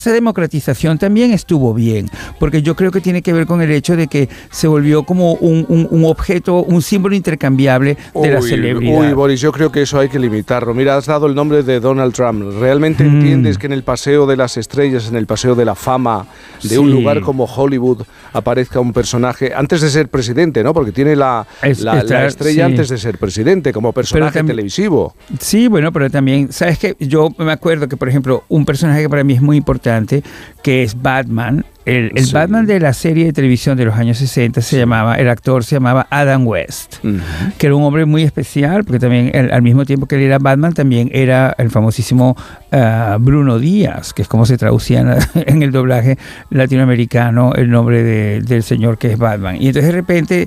Esa democratización también estuvo bien, porque yo creo que tiene que ver con el hecho de que se volvió como un objeto, un símbolo intercambiable de la celebridad. Uy, Boris, yo creo que eso hay que limitarlo. Mira, has dado el nombre de Donald Trump. ¿Realmente entiendes que en el Paseo de las Estrellas, en el Paseo de la Fama de un lugar como Hollywood, aparezca un personaje antes de ser presidente, ¿no? Porque tiene la estrella antes de ser presidente, como personaje televisivo. Sí, bueno, pero también, ¿sabes qué? Yo me acuerdo que, por ejemplo, un personaje que para mí es muy importante, que es Batman. El Batman de la serie de televisión de los años 60 el actor se llamaba Adam West, que era un hombre muy especial, porque también al mismo tiempo que él era Batman, también era el famosísimo Bruno Díaz, que es como se traducía en el doblaje latinoamericano el nombre del señor que es Batman. Y entonces de repente,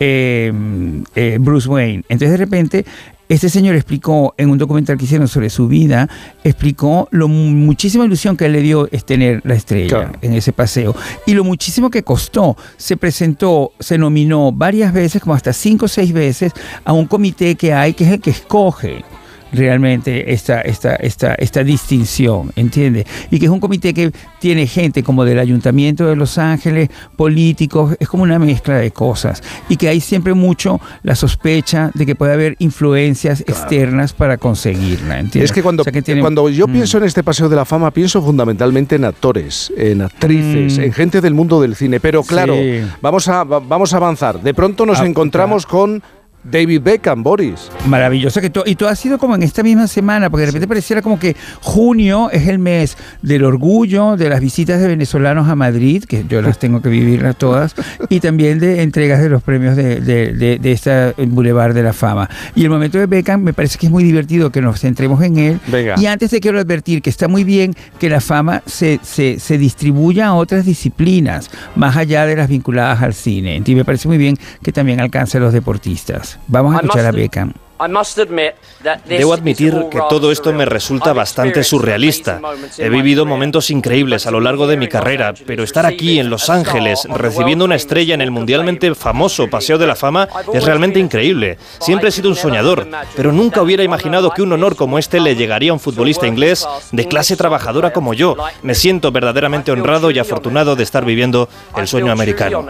Bruce Wayne, entonces de repente este señor explicó en un documental que hicieron sobre su vida, explicó muchísima ilusión que él le dio es tener la estrella en ese paseo y lo muchísimo que costó. Se presentó, se nominó varias veces, como hasta 5 o 6 veces, a un comité que hay, que es el que escoge realmente esta distinción, ¿entiendes? Y que es un comité que tiene gente como del Ayuntamiento de Los Ángeles, políticos, es como una mezcla de cosas, y que hay siempre mucho la sospecha de que puede haber influencias externas para conseguirla, ¿entiendes? Es que cuando yo pienso en este Paseo de la Fama, pienso fundamentalmente en actores, en actrices, en gente del mundo del cine, pero claro, vamos a avanzar. De pronto nos encontramos con David Beckham, Boris. Maravilloso. Y todo ha sido como en esta misma semana, porque de repente pareciera como que junio es el mes del orgullo, de las visitas de venezolanos a Madrid, que yo las tengo que vivirlas todas, y también de entregas de los premios de esta Boulevard de la Fama. Y el momento de Beckham me parece que es muy divertido que nos centremos en él. Venga. Y antes te quiero advertir que está muy bien que la fama se distribuya a otras disciplinas, más allá de las vinculadas al cine. Y me parece muy bien que también alcance a los deportistas. Vamos a escuchar a Beckham. Debo admitir que todo esto me resulta bastante surrealista. He vivido momentos increíbles a lo largo de mi carrera, pero estar aquí en Los Ángeles, recibiendo una estrella en el mundialmente famoso Paseo de la Fama, es realmente increíble. Siempre he sido un soñador, pero nunca hubiera imaginado que un honor como este le llegaría a un futbolista inglés de clase trabajadora como yo. Me siento verdaderamente honrado y afortunado de estar viviendo el sueño americano.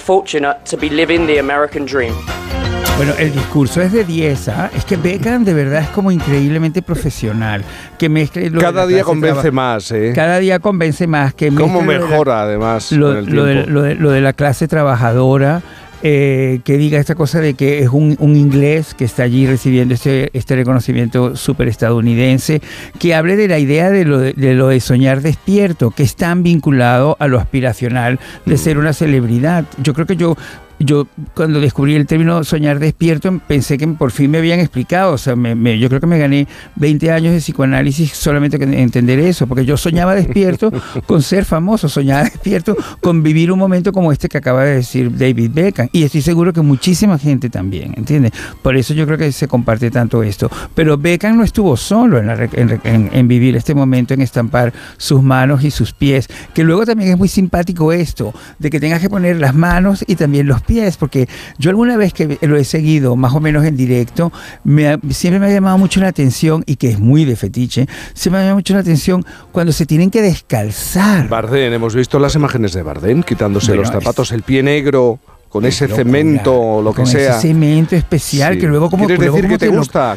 Bueno, el discurso es de 10, ¿ah? Es que Beckham de verdad es como increíbmente profesional. Que mezcle cada día convence más, ¿eh? Cada día convence más. Que cómo mejora, además, con el tiempo. Lo de la clase trabajadora, que diga esta cosa de que es un inglés que está allí recibiendo este reconocimiento súper estadounidense, que hable de la idea de lo de soñar despierto, que es tan vinculado a lo aspiracional de ser una celebridad. Yo creo que yo cuando descubrí el término soñar despierto pensé que por fin me habían explicado, o sea, yo creo que me gané 20 años de psicoanálisis solamente con entender eso, porque yo soñaba despierto con ser famoso, soñaba despierto con vivir un momento como este que acaba de decir David Beckham, y estoy seguro que muchísima gente también, ¿entiendes? Por eso yo creo que se comparte tanto esto, pero Beckham no estuvo solo en vivir este momento, en estampar sus manos y sus pies, que luego también es muy simpático esto, de que tengas que poner las manos y también los pies, porque yo alguna vez que lo he seguido más o menos en directo, siempre me ha llamado mucho la atención, y que es muy de fetiche, se me ha llamado mucho la atención cuando se tienen que descalzar. Bardem, hemos visto las imágenes de Bardem quitándose los zapatos, el pie negro, con ese cemento o lo que sea. Con ese cemento especial, que luego como... ¿Quieres decir que te gusta?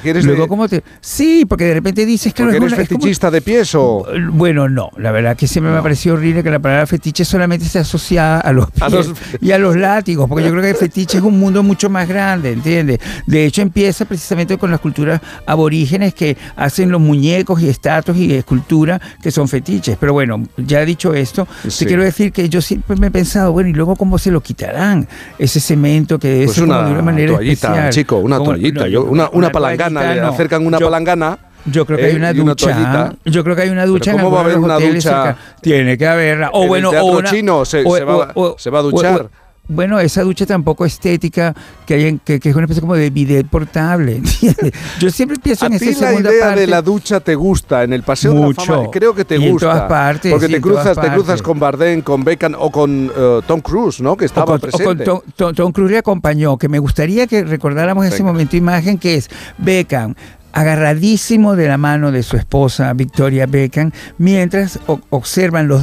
Sí, porque de repente dices que... ¿Porque eres fetichista de pies o...? Bueno, no. La verdad que siempre me ha parecido horrible que la palabra fetiche solamente se asocia a los pies y a los látigos, porque yo creo que el fetiche es un mundo mucho más grande, ¿entiendes? De hecho, empieza precisamente con las culturas aborígenes que hacen los muñecos y estatuas y esculturas que son fetiches. Pero bueno, ya dicho esto, te quiero decir que yo siempre me he pensado, bueno, ¿y luego cómo se lo quitarán? Ese cemento que debe ser de una manera toallita, especial. Chico, una toallita, una palangana, le acercan una palangana. Yo creo que hay una ducha. Yo creo que hay una ducha. ¿Cómo va a haber una ducha? Tiene que haberla. O bueno, o chino se va a duchar. Bueno, esa ducha tampoco estética que es una especie como de bidet portable, ¿entiendes? Yo siempre pienso en esa segunda parte. ¿A ti la idea de la ducha te gusta? En el Paseo de la Fama creo que te gusta. En todas partes. Porque te cruzas con Bardem, con Beckham o con Tom Cruise, ¿no? Que estaba presente. O con Tom Cruise le acompañó, que me gustaría que recordáramos ese momento imagen, que es Beckham agarradísimo de la mano de su esposa Victoria Beckham, mientras observan los